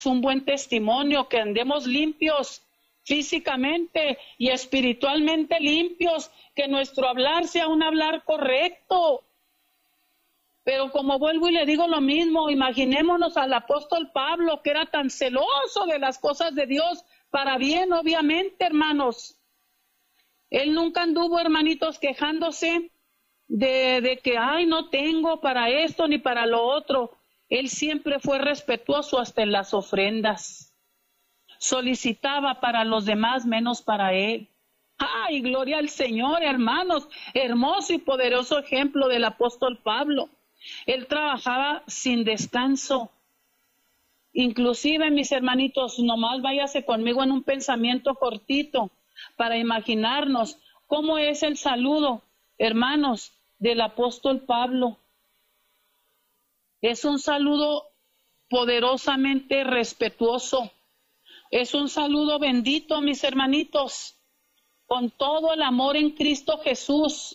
un buen testimonio, que andemos limpios físicamente y espiritualmente limpios, que nuestro hablar sea un hablar correcto. Pero como vuelvo y le digo lo mismo, imaginémonos al apóstol Pablo, que era tan celoso de las cosas de Dios, para bien, obviamente, hermanos. Él nunca anduvo, hermanitos, quejándose de que, ay, no tengo para esto ni para lo otro. Él siempre fue respetuoso hasta en las ofrendas. Solicitaba para los demás menos para él. ¡Ay, gloria al Señor, hermanos! Hermoso y poderoso ejemplo del apóstol Pablo. Él trabajaba sin descanso. Inclusive, mis hermanitos, nomás váyase conmigo en un pensamiento cortito para imaginarnos cómo es el saludo, hermanos, del apóstol Pablo. Es un saludo poderosamente respetuoso. Es un saludo bendito, mis hermanitos, con todo el amor en Cristo Jesús.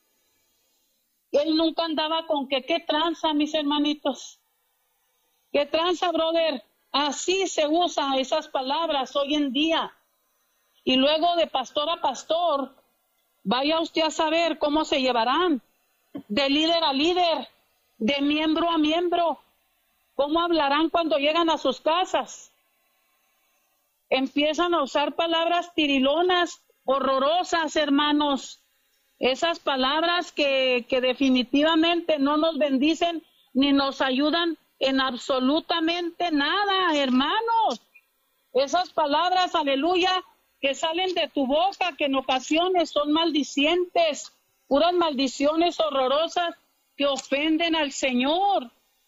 Él nunca andaba con que, ¿qué tranza, mis hermanitos? ¿Qué tranza, brother? Así se usan esas palabras hoy en día. Y luego de pastor a pastor, vaya usted a saber cómo se llevarán. De líder a líder, de miembro a miembro. ¿Cómo hablarán cuando llegan a sus casas? Empiezan a usar palabras tirilonas, horrorosas, hermanos. Esas palabras que definitivamente no nos bendicen ni nos ayudan en absolutamente nada, hermanos. Esas palabras, aleluya, que salen de tu boca, que en ocasiones son maldicientes, puras maldiciones horrorosas que ofenden al Señor.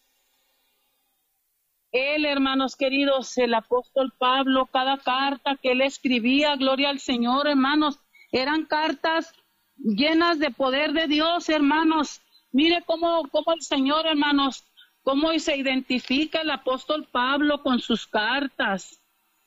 Él, hermanos queridos, el apóstol Pablo, cada carta que él escribía, gloria al Señor, hermanos, eran cartas llenas de poder de Dios, hermanos. Mire cómo el Señor, hermanos, cómo se identifica el apóstol Pablo con sus cartas.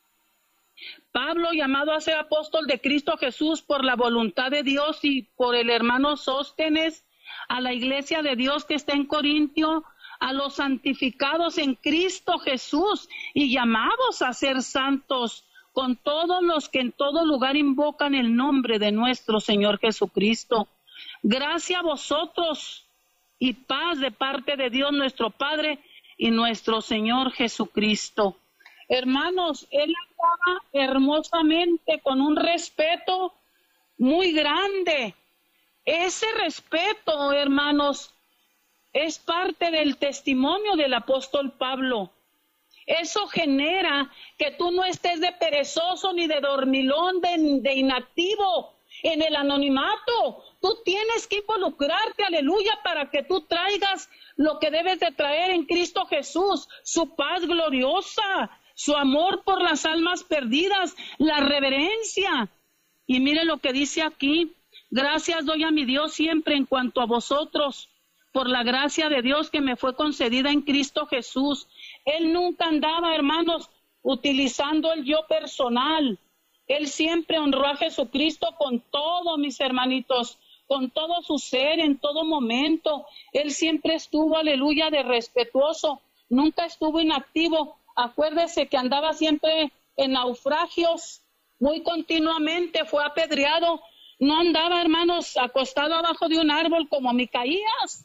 Pablo, llamado a ser apóstol de Cristo Jesús por la voluntad de Dios y por el hermano Sóstenes, a la iglesia de Dios que está en Corintio, a los santificados en Cristo Jesús y llamados a ser santos, con todos los que en todo lugar invocan el nombre de nuestro Señor Jesucristo. Gracia a vosotros y paz de parte de Dios nuestro Padre y nuestro Señor Jesucristo. Hermanos, él hablaba hermosamente con un respeto muy grande. Ese respeto, hermanos, es parte del testimonio del apóstol Pablo. Eso genera que tú no estés de perezoso ni de dormilón, de inactivo en el anonimato. Tú tienes que involucrarte, aleluya, para que tú traigas lo que debes de traer en Cristo Jesús, su paz gloriosa, su amor por las almas perdidas, la reverencia. Y mire lo que dice aquí: gracias doy a mi Dios siempre en cuanto a vosotros, por la gracia de Dios que me fue concedida en Cristo Jesús. Él nunca andaba, hermanos, utilizando el yo personal. Él siempre honró a Jesucristo con todo, mis hermanitos, con todo su ser, en todo momento. Él siempre estuvo, aleluya, de respetuoso, nunca estuvo inactivo. Acuérdese que andaba siempre en naufragios, muy continuamente, fue apedreado. No andaba, hermanos, acostado abajo de un árbol como Micaías,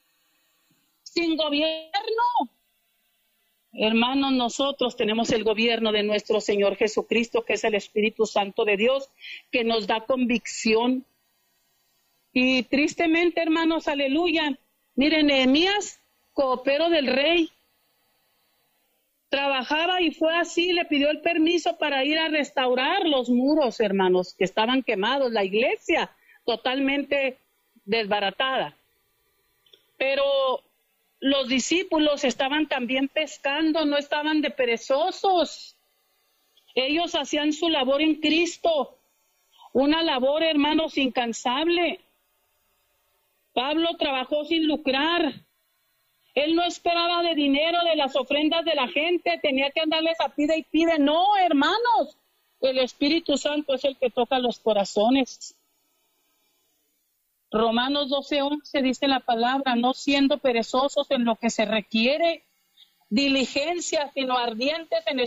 sin gobierno. Hermanos, nosotros tenemos el gobierno de nuestro Señor Jesucristo, que es el Espíritu Santo de Dios, que nos da convicción. Y tristemente, hermanos, aleluya, miren, Nehemías, copero del rey, trabajaba y fue así, le pidió el permiso para ir a restaurar los muros, hermanos, que estaban quemados, la iglesia totalmente desbaratada. Pero los discípulos estaban también pescando, no estaban de perezosos. Ellos hacían su labor en Cristo, una labor, hermanos, incansable. Pablo trabajó sin lucrar. Él no esperaba de dinero, de las ofrendas de la gente, tenía que andarles a pide y pide. No, hermanos, el Espíritu Santo es el que toca los corazones. Romanos 12:11 dice la palabra: no siendo perezosos en lo que se requiere, diligencia, sino ardientes en